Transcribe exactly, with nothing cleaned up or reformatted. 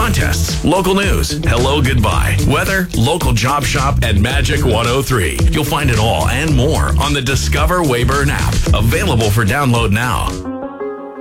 contests, local news, hello, goodbye, weather, local job shop, and Magic one oh three. You'll find it all and more on the Discover Wayburn app, available for download now.